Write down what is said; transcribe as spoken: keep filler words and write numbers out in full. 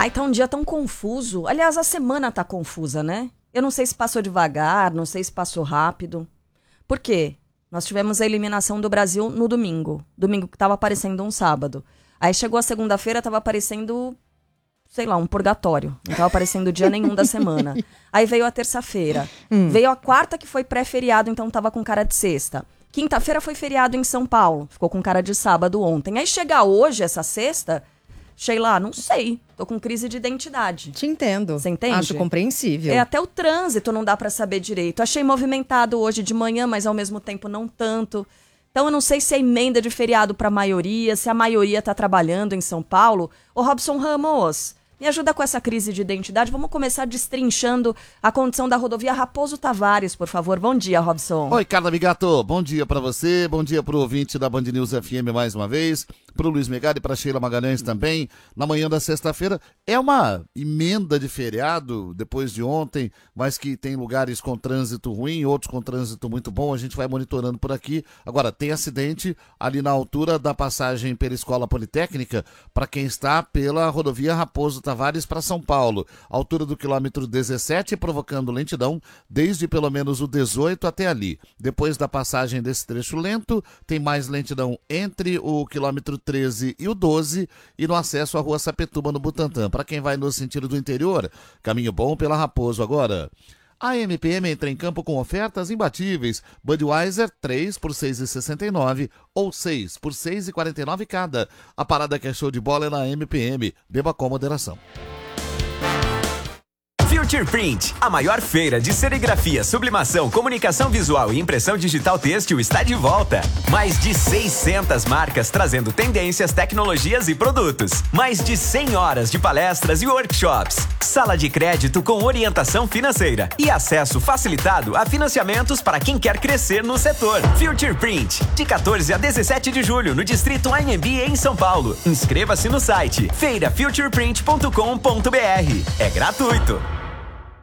Ai, tá um dia tão confuso. Aliás, a semana tá confusa, né? Eu não sei se passou devagar, não sei se passou rápido. Por quê? Nós tivemos a eliminação do Brasil no domingo. Domingo que tava parecendo um sábado. Aí chegou a segunda-feira, tava parecendo, sei lá, um purgatório. Não tava parecendo dia nenhum da semana. Aí veio a terça-feira. Hum. Veio a quarta, que foi pré-feriado, então tava com cara de sexta. Quinta-feira foi feriado em São Paulo. Ficou com cara de sábado ontem. Aí chega hoje, essa sexta... Sheila, não sei. Tô com crise de identidade. Te entendo. Você entende? Acho compreensível. É, até o trânsito não dá pra saber direito. Achei movimentado hoje de manhã, mas ao mesmo tempo não tanto. Então eu não sei se é emenda de feriado pra maioria, se a maioria tá trabalhando em São Paulo. Ô Robson Ramos, me ajuda com essa crise de identidade. Vamos começar destrinchando a condição da rodovia Raposo Tavares, por favor. Bom dia, Robson. Oi, Carla Migato. Bom dia pra você, bom dia pro ouvinte da Band News F M mais uma vez, pro Luiz Megari e pra Sheila Magalhães também. Na manhã da sexta-feira é uma emenda de feriado depois de ontem, mas que tem lugares com trânsito ruim, outros com trânsito muito bom. A gente vai monitorando por aqui. Agora, tem acidente ali na altura da passagem pela Escola Politécnica para quem está pela rodovia Raposo Tavares para São Paulo, altura do quilômetro dezessete, provocando lentidão desde pelo menos o dezoito até ali. Depois da passagem desse trecho lento, tem mais lentidão entre o quilômetro treze e o doze e no acesso à rua Sapetuba, no Butantã. Para quem vai no sentido do interior, caminho bom pela Raposo agora. A M P M entra em campo com ofertas imbatíveis. Budweiser três por seis reais e sessenta e nove centavos ou seis por seis reais e quarenta e nove centavos cada. A parada que é show de bola é na M P M. Beba com moderação. Future Print, a maior feira de serigrafia, sublimação, comunicação visual e impressão digital têxtil está de volta. Mais de seiscentas marcas trazendo tendências, tecnologias e produtos. Mais de cem horas de palestras e workshops. Sala de crédito com orientação financeira e acesso facilitado a financiamentos para quem quer crescer no setor. Future Print, de quatorze a dezessete de julho, no Distrito Anhembi, em São Paulo. Inscreva-se no site feira future print ponto com ponto b r. É gratuito.